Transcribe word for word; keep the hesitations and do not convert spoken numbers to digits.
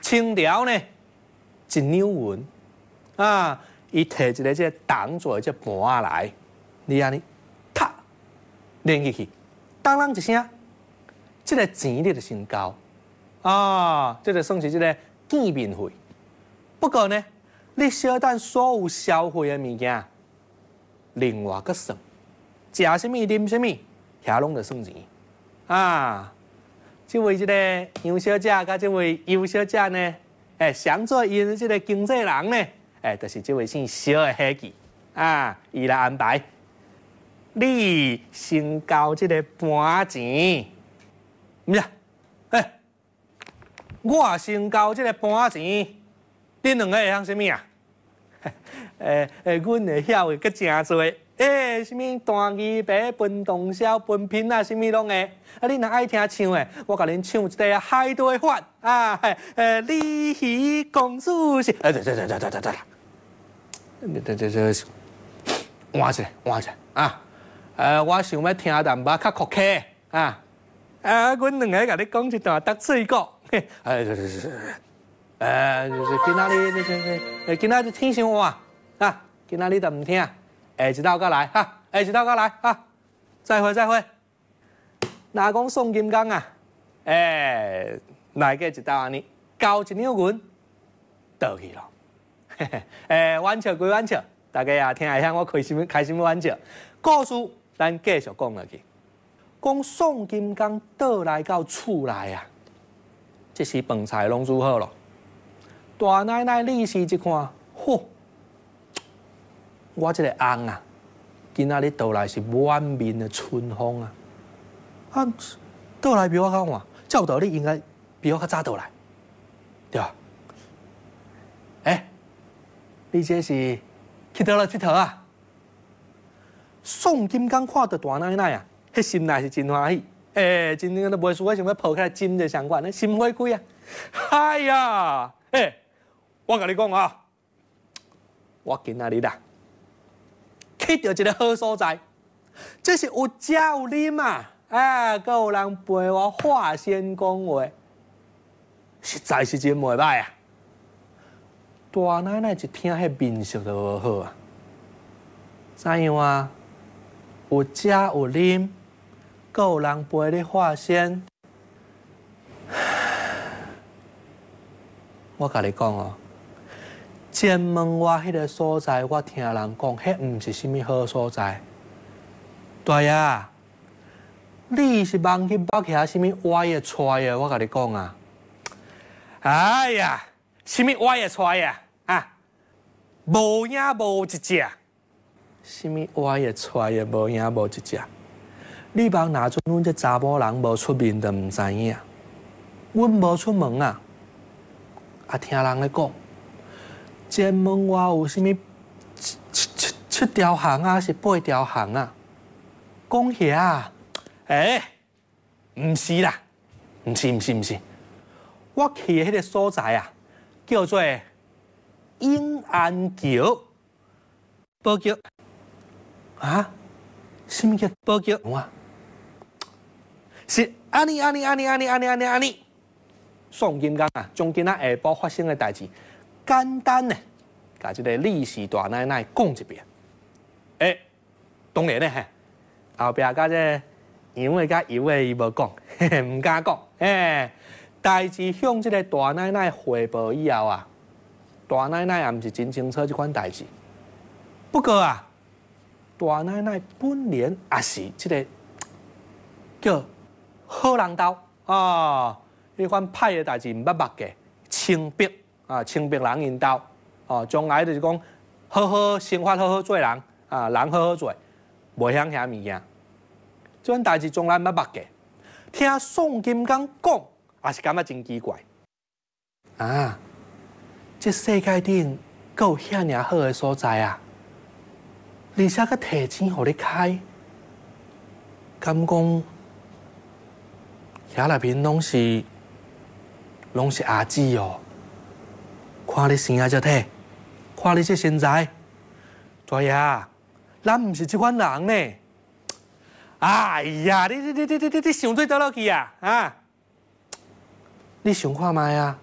清朝呢，一两文啊，伊摕一个这铜做的这盘仔来，你安尼，啪，扔进去，当啷一声，这个钱你就先交啊，这就算是这个见面费。不过呢，你小等所有消费的物件，另外搁算，食什么、啉什么，遐拢得算钱啊。这位这个杨小姐甲这位尤小姐呢，哎，相做因这个经纪人呢，哎，就是这位姓小的伙计啊，伊来安排，你先交这个盘钱，唔是？哎，我先交这个盘钱，恁两个会晓什么啊？诶诶，阮会晓的搁真多。诶，什么大鱼白、分洞箫、分品啊，什么拢会。啊，恁若爱听唱诶，我甲恁唱一个海龟饭啊，诶，鲤鱼公主是，哎，对对对对对对对，对对对对，换一下，换一下啊！呃，我想要听淡薄较酷气啊！啊，阮两个甲你讲一段搭水果，哎，对对对对，呃，就是今仔日，这这，今仔日天伤晚啊，今仔日就唔听。下一道再来哈，下一道再来哈，再会再会。若讲宋金刚啊，诶，来个一道安尼，交一两银，倒去咯。诶，玩笑归玩笑，大家也听会晓我开什么开什么玩笑。故事咱继续讲落去，讲宋金刚倒来到厝内啊，这时饭菜拢煮好咯。大奶奶李氏一看，嚯！我这个翁啊，今仔日倒来是满面的春风啊！啊，倒来比我较晚，照道理应该比我较早倒来，对吧？哎、欸，你这是去倒来佚佗啊？宋金刚看到大奶奶啊，迄心内是真欢喜，哎、欸，真正都袂输我想要抱起来亲就相关，那心花开啊！哎呀，哎、欸，我甲你讲啊，我今仔日啦。去到一个好所在，这是有食有啉啊，啊，阁有人陪我话仙讲话，实在是真袂歹啊！大奶奶一听迄面色就无好啊，怎样啊？有食有啉，阁有人陪你话仙，我甲你讲哦。前门外迄个所在，我听人讲，迄毋是啥物好所在。大爷，你是望去北徛啥物歪的菜的？我甲你讲啊！哎呀，啥物歪的菜啊？啊，无影无一只。啥物歪的菜的？无影无一只。你望哪阵阮这查某人无出面，就毋知影。阮无出门啊，啊听人咧讲。前门外有啥物七七七七条巷啊，是八条巷啊？讲遐啊，诶、欸，毋是啦，毋是毋是毋是，我去的迄个所在啊，叫做永安桥，宝桥啊？什么叫宝桥啊？是安尼安尼安尼安尼安尼安尼安尼。宋金刚啊，将今仔下晡发生的代志。简单呢，甲这个李氏大奶奶讲一遍。诶、欸，当然呢，后壁甲这杨的甲油的伊无讲，唔敢讲。诶，代志向这个大奶奶汇报以后啊，大奶奶也唔是真清楚这款代志。不过啊，大奶奶本人也是这个叫好人道啊，迄款歹的代志唔捌捌嘅，清白。啊，清白人引导，哦，将来就是讲好好生活，好好做人，啊，人好好做，袂晓遐物件。这款代志从来毋捌捌嘅，听宋金刚讲，也是感觉真奇怪。啊，这世界顶阁有遐尔好的所在啊，而且阁摕钱互你开，敢讲遐内面拢是拢是阿姊哦。看你生啊这体，看你这身材，大爷，咱唔是这款人呢。哎呀，你你你你你你想对倒落去啊？啊！你想看卖啊？